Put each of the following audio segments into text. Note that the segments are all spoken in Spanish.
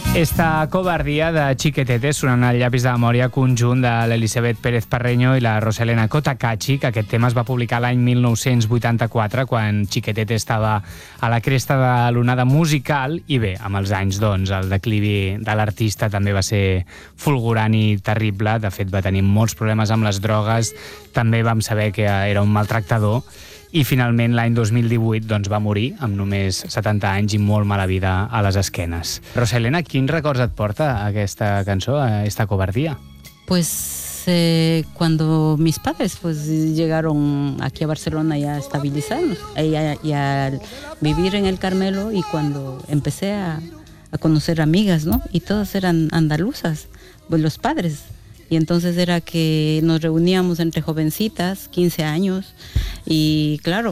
Esta covardia de Chiquetete sonant al llapis de memòria conjunt de l'Elisabet Pérez Parreño i la Roselena Cotacachi, que aquest tema es va publicar l'any 1984, quan Chiquetete estava a la cresta de l'onada musical, i bé, amb els anys, doncs, el declivi de l'artista també va ser fulgurant i terrible. De fet, va tenir molts problemes amb les drogues, també vam saber que era un maltractador, i finalment l'any 2018 doncs, va morir amb només 70 anys i molt mala vida a les esquenes. Roselena, quins records et porta aquesta cançó, esta cobardía? Pues cuando mis padres pues llegaron aquí a Barcelona ya a estabilizarnos, y a vivir en el Carmelo, y cuando empecé a conocer amigas, ¿no? Y todas eran andaluzas, pues los padres. Y entonces era que nos reuníamos entre jovencitas, 15 años, y claro,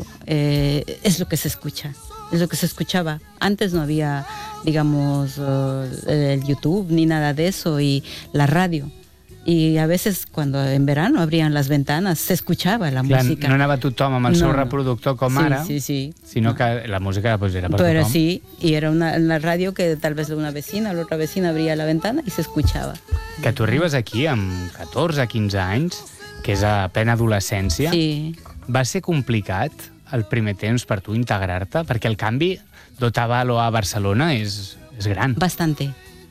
es lo que se escucha, es lo que se escuchaba. Antes no había, digamos, el YouTube ni nada de eso, y la radio. Y a veces cuando en verano abrían las ventanas se escuchaba la música. No anava tothom amb el seu reproductor com ara, sinó que la música pues, era per Pero tothom. sí, y era una radio que tal vez una vecina, la otra vecina abría la ventana y se escuchaba. Que tu arribes aquí amb 14, 15 anys, que és a plena adolescència, Sí. va ser complicat el primer temps per tu integrar-te? Perquè el canvi d'Otavalo a Barcelona és gran. Bastante.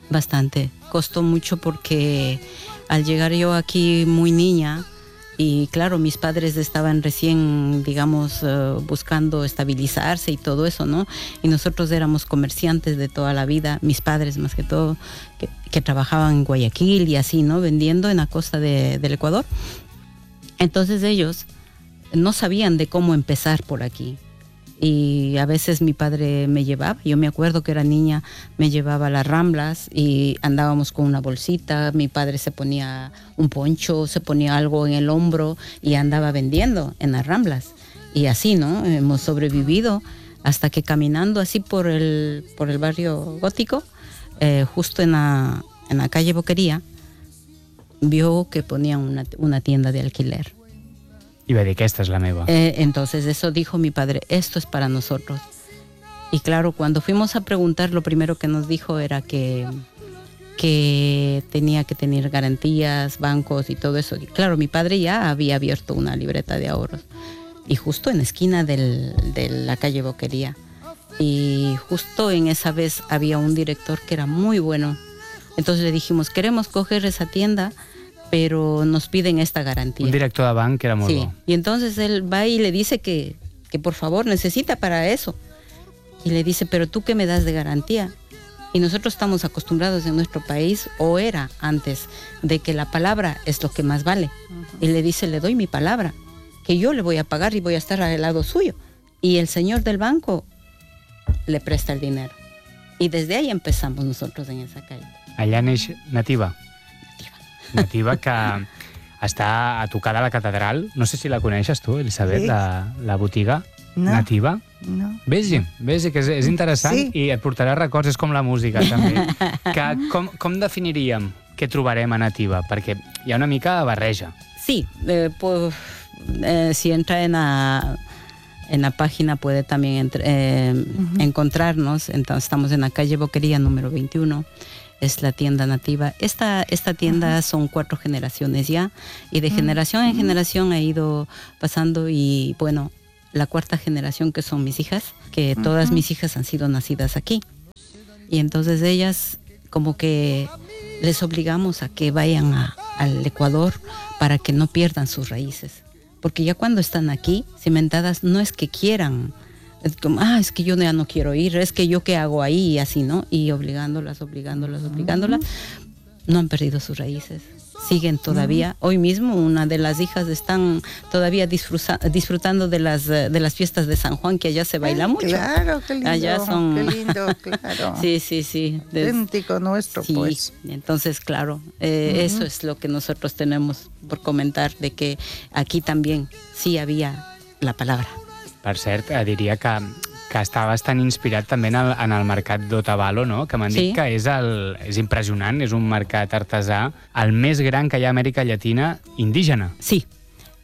Costó mucho porque al llegar yo aquí muy niña, y claro, mis padres estaban recién, digamos, buscando estabilizarse y todo eso, ¿no? Y nosotros éramos comerciantes de toda la vida, mis padres más que todo, que trabajaban en Guayaquil y así, ¿no? Vendiendo en la costa del Ecuador. Entonces ellos no sabían de cómo empezar por aquí. Y a veces mi padre me llevaba, yo me acuerdo que era niña, me llevaba a las Ramblas y andábamos con una bolsita, mi padre se ponía un poncho, se ponía algo en el hombro y andaba vendiendo en las Ramblas. Y así, ¿no? Hemos sobrevivido hasta que caminando así por el barrio gótico, justo en la calle Boquería, vio que ponían una tienda de alquiler. I va dir, aquesta és la meva. Entonces eso dijo mi padre, esto es para nosotros. Y claro, cuando fuimos a preguntar, lo primero que nos dijo era que tenía que tener garantías, bancos y todo eso. Y claro, mi padre ya había abierto una libreta de ahorros. Y justo en la esquina de la calle Boquería. Y justo en esa vez había un director que era muy bueno. Entonces le dijimos, queremos coger esa tienda, pero nos piden esta garantía. Un director de banc que era molt bo. Y entonces él va y le dice que por favor necesita para eso. Y le dice, pero tú qué me das de garantía. Y nosotros estamos acostumbrados en nuestro país, o era antes, de que la palabra es lo que más vale. Y le dice, le doy mi palabra, que yo le voy a pagar y voy a estar al lado suyo. Y el señor del banco le presta el dinero. Y desde ahí empezamos nosotros en esa calle. Allà neix Nativa. Nativa, que està a tocar de la catedral. No sé si la coneixes tu, Elisabet, Sí. la botiga No. Nativa. No. Vés-hi, que és interessant, Sí. i et portarà records, és com la música, també. Com definiríem què trobarem a Nativa? Perquè hi ha una mica de barreja. Sí, pues, si entra en la página puede también encontrarnos. Entonces estamos en la calle Boquería número 21. Es la tienda Nativa. Esta tienda son 4 generaciones ya, y de generación en generación ha ido pasando, y bueno, la 4ª generación, que son mis hijas, que todas mis hijas han sido nacidas aquí. Y entonces ellas como que les obligamos a que vayan al Ecuador para que no pierdan sus raíces. Porque ya cuando están aquí, cimentadas, no es que quieran, es como, es que yo ya no quiero ir, es que yo qué hago ahí, y así, ¿no? Y obligándolas, no han perdido sus raíces. Siguen todavía. Hoy mismo una de las hijas están todavía disfrutando de las fiestas de San Juan, que allá se baila mucho. Claro, qué lindo, Allá son... qué lindo, claro. Sí. Idéntico nuestro, sí, pues. Entonces, claro, eso es lo que nosotros tenemos por comentar, de que aquí también sí había la palabra. Per cert, diria que està bastant inspirat també en el mercat d'Otavalo, no? Que m'han dit que és impressionant, és un mercat artesà, el més gran que hi ha a Amèrica Llatina indígena. Sí,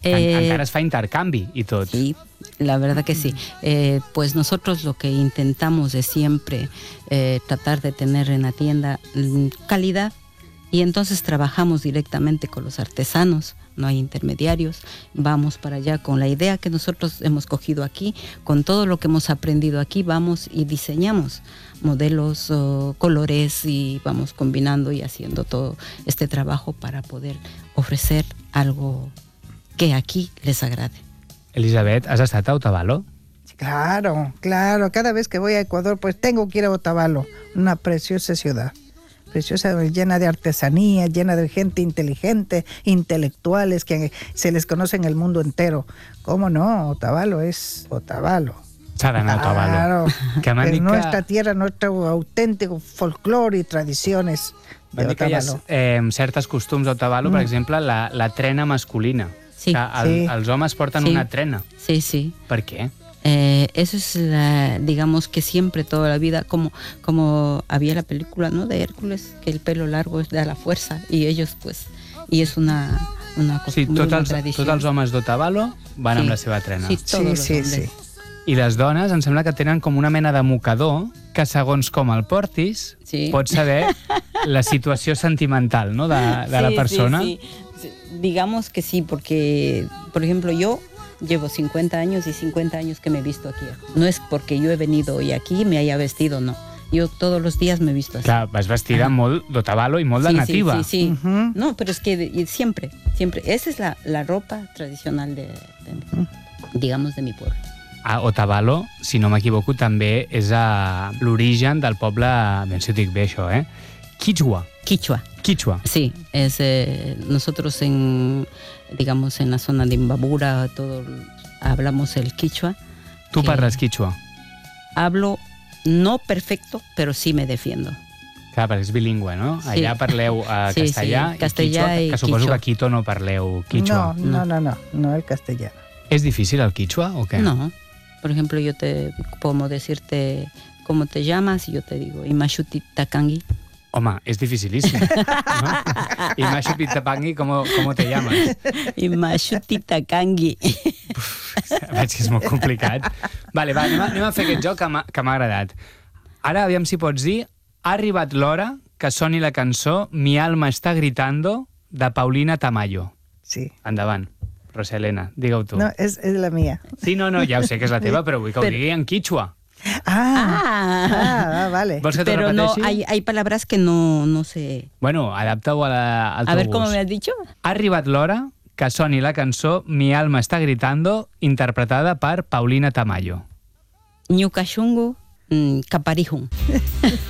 Encara es fa intercanvi y tot. Sí, la verdad que sí. Pues nosotros lo que intentamos es siempre tratar de tener en la tienda calidad, y entonces trabajamos directamente con los artesanos, no hay intermediarios, vamos para allá con la idea que nosotros hemos cogido aquí, con todo lo que hemos aprendido aquí, vamos y diseñamos modelos, colores, y vamos combinando y haciendo todo este trabajo para poder ofrecer algo que aquí les agrade. Elisabet, has estat a Otavalo? Claro, claro. Cada vez que voy a Ecuador, pues tengo que ir a Otavalo, una preciosa ciudad. Preciosa, llena de artesanía, llena de gente inteligente, intelectuales, que se les conoce en el mundo entero. ¿Cómo no? Otavalo es Otavalo. S'ha d'anar a Otavalo. Claro, Que m'han es dit nuestra tierra, nuestro auténtico folclore y tradiciones de M'han dit que hi ha Otavalo. certes costums a Otavalo, per exemple, la trena masculina. Sí. Que els homes porten Sí. una trena. Sí, sí. Per què? Eso es, digamos que siempre, toda la vida, como había la película, ¿no?, de Hércules, que el pelo largo da la fuerza, y ellos pues, y es una Sí, costumbre, una tots tradición. els homes d'Otavalo van amb la seva trena. Sí, todos los Sí, hombres. I les dones em sembla que tenen com una mena de mocador que, segons com el portis, Sí. pots saber la situació sentimental, no?, de la Sí, persona. sí, sí. Digamos que sí, porque, por ejemplo, yo llevo 50 años y 50 años que me he visto aquí. No es porque yo he venido hoy aquí me haya vestido, no. Yo todos los días me he visto así. Clar, vas vestida molt d'Otavalo i molt de Sí, nativa. Sí, sí, sí. Ujú. No, pero es que siempre. Esa es la ropa tradicional digamos, de mi pueblo. A Otavalo, si no m'equivoco, també és l'origen del poble, ben si ho dic bé això, Quichua. Quichua. Quichua. Sí, es nosotros digamos, en la zona de Imbabura, hablamos el quichua. Tu que parles quichua? Hablo no perfecto, pero sí me defiendo. Clar, perquè és bilingüe, no? Sí. Allà parleu Sí, castellà, sí, castellà i i quichua, que suposo quichua. que a Quito no parleu quichua. No, el castellano. És difícil el quichua o què? No. Por ejemplo, yo te puedo decirte cómo te llamas y yo te digo Imashuti Takangi. Home, és dificilíssim. No? I Mashu Pitapangi, ¿cómo te llamas? Imashuti Takangi. Veig que és molt complicat. Vale, va, anem a fer aquest joc que m'ha agradat. Ara, aviam si pots dir, ha arribat l'hora que soni la cançó Mi alma está gritando, de Paulina Tamayo. Sí. Endavant, Roselena, digue-ho tu. No, es la mía. Sí, no, ja ho sé que és la teva, però vull que ho digui en quichua. Vale. Vols que t'ho Pero no, repeteixi? hay palabras que no sé. Bueno, adapta-ho al teu A ver, gust. ¿cómo me has dicho? Ha arribat l'hora que soni la cançó Mi alma está gritando, interpretada per Paulina Tamayo. Ñucashungu Caparijun.